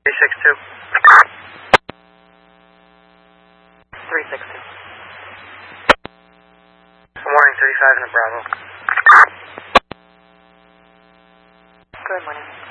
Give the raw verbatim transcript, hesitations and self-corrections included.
three six two. three six two. Good morning, thirty-five in the Bravo. Good morning.